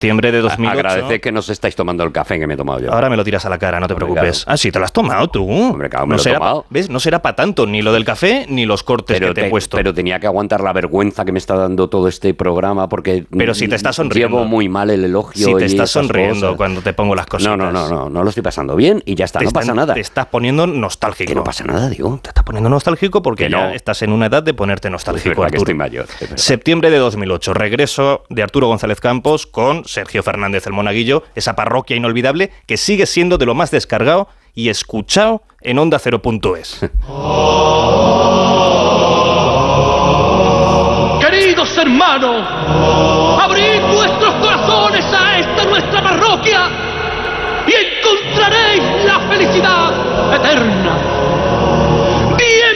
septiembre de 2008. Agradece que no os estáis tomando el café que me he tomado yo. Ahora me lo tiras a la cara, no te preocupes. Claro. Ah, sí, te lo has tomado tú. Hombre, claro, me lo he tomado. ¿Ves? No será para tanto, ni lo del café, ni los cortes que te he puesto. Pero tenía que aguantar la vergüenza que me está dando todo este programa porque... Pero si te estás sonriendo. Llevo muy mal el elogio. Si te estás esas sonriendo cosas. cuando te pongo las cositas. No lo estoy pasando bien y ya está, no pasa nada. Te estás poniendo nostálgico. Que no pasa nada, digo. Te estás poniendo nostálgico porque Que ya no. estás en una edad de ponerte nostálgico, Pues es verdad que Arturo. estoy mayor. Es verdad. Septiembre de 2008, regreso de Arturo González Campos con Sergio Fernández el Monaguillo, esa parroquia inolvidable que sigue siendo de lo más descargado y escuchado en onda0.es. Queridos hermanos, abrid vuestros corazones a esta nuestra parroquia y encontraréis la felicidad eterna.